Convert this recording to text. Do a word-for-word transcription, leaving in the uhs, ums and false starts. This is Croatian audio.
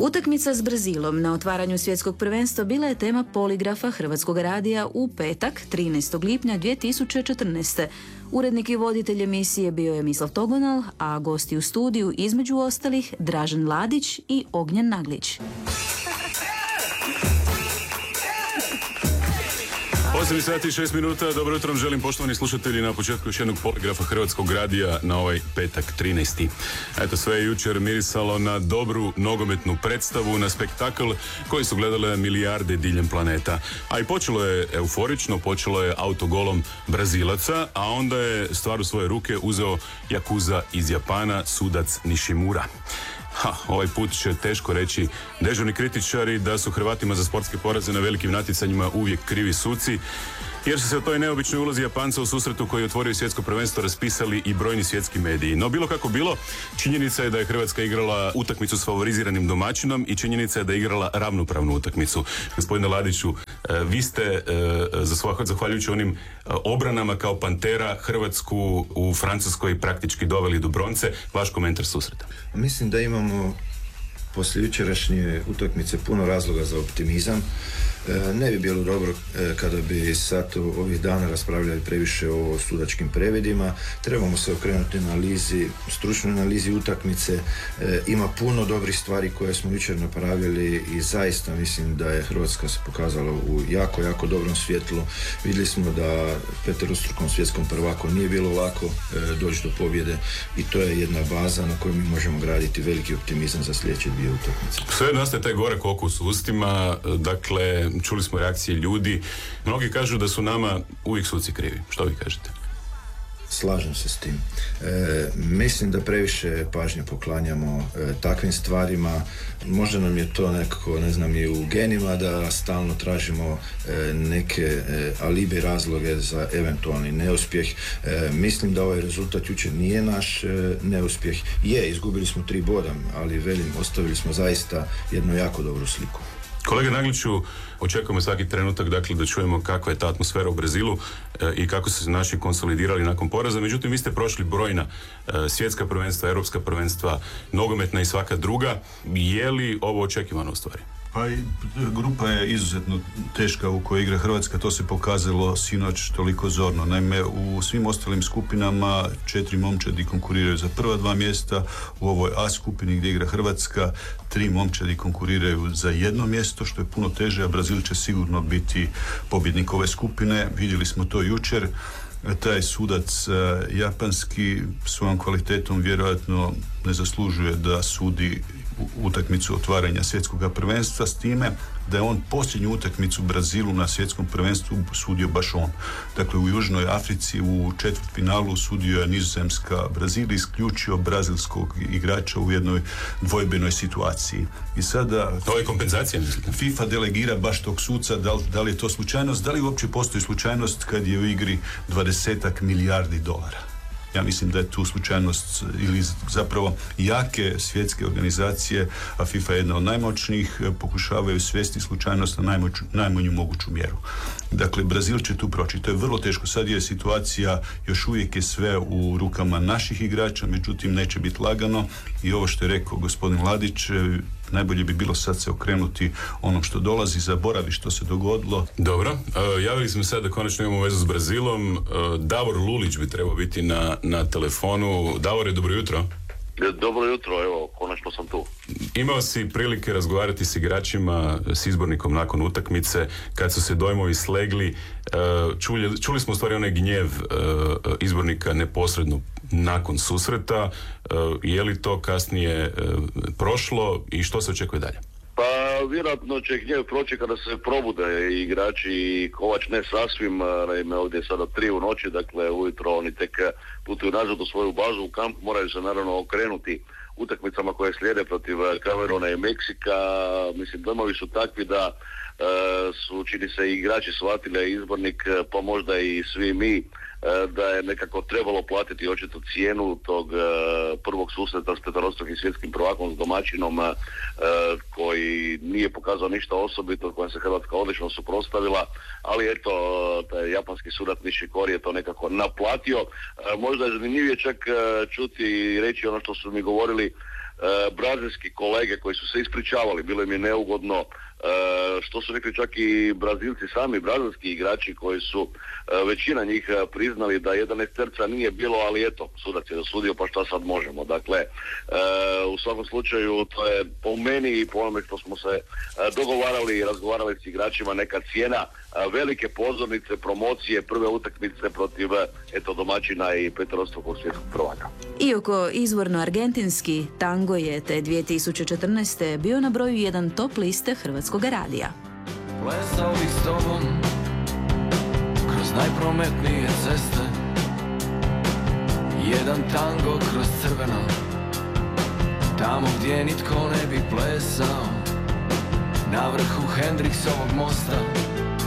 Utakmica s Brazilom na otvaranju svjetskog prvenstva bila je tema poligrafa Hrvatskog radija u petak, trinaestog lipnja dvije tisuće četrnaeste. Urednik i voditelj emisije bio je Mislav Togonal, a gosti u studiju između ostalih Dražen Ladić i Ognjen Naglić. osam sati i šest minuta, dobro jutro vam želim poštovani slušatelji na početku još jednog poligrafa Hrvatskog radija na ovaj petak trinaesti. Eto, sve je jučer mirisalo na dobru nogometnu predstavu, na spektakl koji su gledale milijarde diljem planeta. A i počelo je euforično, počelo je autogolom Brazilaca, a onda je stvar u svoje ruke uzeo Yakuza iz Japana, sudac Nishimura. Ha, ovaj put će teško reći dežurni kritičari da su Hrvatima za sportske poraze na velikim natjecanjima uvijek krivi suci, jer su se o toj neobičnoj ulozi Japanca u susretu koji je otvorio svjetsko prvenstvo raspisali i brojni svjetski mediji. No bilo kako bilo, činjenica je da je Hrvatska igrala utakmicu s favoriziranim domaćinom i činjenica je da je igrala ravnopravnu utakmicu. Gospodine Ladiću, vi ste zahvaljujući onim obranama kao Pantera Hrvatsku u Francuskoj praktički doveli do bronce. Vaš komentar susreta? Mislim da imamo poslije jučerašnje utakmice puno razloga za optimizam. Ne bi bilo dobro kada bi sad ovih dana raspravljali previše o sudačkim previdima. Trebamo se okrenuti analizi, stručnoj analizi utakmice. Ima puno dobrih stvari koje smo jučer napravili i zaista mislim da je Hrvatska se pokazala u jako, jako dobrom svjetlu. Vidjeli smo da peterostrukom svjetskom prvaku nije bilo lako doći do pobjede i to je jedna baza na kojoj mi možemo graditi veliki optimizam za sljedeće dvije utakmice. Sve nastaje taj gorak okus u ustima, dakle čuli smo reakcije ljudi. Mnogi kažu da su nama uvijek suci krivi. Što vi kažete? Slažem se s tim. E, mislim da previše pažnje poklanjamo e, takvim stvarima. Možda nam je to nekako, ne znam, i u genima da stalno tražimo e, neke e, alibi razloge za eventualni neuspjeh. E, mislim da ovaj rezultat jučer nije naš e, neuspjeh. Je, izgubili smo tri boda, ali velim, ostavili smo zaista jednu jako dobru sliku. Kolega Nagliću, očekujemo svaki trenutak dakle, da čujemo kakva je ta atmosfera u Brazilu e, i kako su se naši konsolidirali nakon poraza. Međutim, vi ste prošli brojna e, svjetska prvenstva, europska prvenstva, nogometna i svaka druga. Je li ovo očekivano u stvari? Pa i grupa je izuzetno teška u kojoj igra Hrvatska, to se pokazalo sinoć toliko zorno. Naime, u svim ostalim skupinama četiri momčadi konkuriraju za prva dva mjesta, u ovoj A skupini gdje igra Hrvatska tri momčadi konkuriraju za jedno mjesto, što je puno teže, a Brazil će sigurno biti pobjednik ove skupine. Vidjeli smo to jučer. Taj sudac uh, japanski svojom kvalitetom vjerojatno ne zaslužuje da sudi utakmicu otvaranja svjetskog prvenstva, s time da je on posljednju utakmicu Brazilu na svjetskom prvenstvu sudio baš on. Dakle, u Južnoj Africi u četvrtfinalu sudio je Nizozemska Brazil, isključio brazilskog igrača u jednoj dvojbenoj situaciji. I sada to je kompenzacija, mislite? FIFA delegira baš tog suca, da li, da li je to slučajnost, da li uopće postoji slučajnost kad je u igri dvadesetak milijardi dolara. Ja mislim da je tu slučajnost ili zapravo jake svjetske organizacije, a FIFA je jedna od najmoćnijih, pokušavaju svesti slučajnost na najmoć, najmanju moguću mjeru. Dakle, Brazil će tu proći. To je vrlo teško. Sad je situacija, još uvijek je sve u rukama naših igrača, međutim neće biti lagano i ovo što je rekao gospodin Ladić, najbolje bi bilo sad se okrenuti onom što dolazi, zaboravi što se dogodilo. Dobro, uh, javili smo sad da konačno imamo vezu s Brazilom. Uh, Davor Lulić bi trebao biti na, na telefonu. Davore, dobro jutro. Dobro jutro, evo, konačno sam tu. Imao si prilike razgovarati s igračima, s izbornikom nakon utakmice, kad su se dojmovi slegli. Čuli, čuli smo u stvari onaj gnjev izbornika neposredno nakon susreta. Je li to kasnije prošlo i što se očekuje dalje? Pa vjerojatno će gnjev proći kada se probude igrači i Kovač ne sasvim, naime ovdje je sada tri u noći, dakle ujutro oni tek putuju nazad u svoju bazu u kamp, moraju se naravno okrenuti utakmicama koje slijede protiv Kameruna i Meksika. Mislim, dojmovi su takvi da e, su, čini se, igrači shvatili, izbornik, pa možda i svi mi, da je nekako trebalo platiti očito cijenu tog uh, prvog susreta s peterostrukim svjetskim prvakom, s domaćinom uh, koji nije pokazao ništa osobito, kojem se Hrvatska odlično suprotstavila, ali eto, taj japanski sudac Nishikori je to nekako naplatio. Uh, možda je zanimljivije čak uh, čuti i reći ono što su mi govorili brazilski kolege koji su se ispričavali, bilo im je neugodno, što su rekli čak i Brazilci sami, brazilski igrači koji su većina njih priznali da jedanaesterca nije bilo, ali eto, sudac je dosudio, pa šta sad možemo. Dakle, u svakom slučaju to je po meni i po onome što smo se dogovarali i razgovarali s igračima neka cijena velike pozornice, promocije, prve utakmice protiv eto domaćina i peterostrukog svjetskog prvaka. Iako izvorno argentinski, tango je te dvije tisuće četrnaeste. bio na broju jedan top liste Hrvatskog radija. Plesao bih s tobom kroz najprometnije ceste, jedan tango kroz crveno, tamo gdje nitko ne bi plesao, na vrhu Hendriksovog mosta.